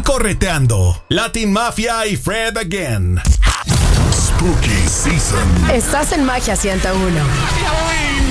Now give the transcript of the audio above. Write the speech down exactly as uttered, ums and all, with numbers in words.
correteando. Latin Mafia y Fred again. Spooky Season. Estás en Magia ciento uno.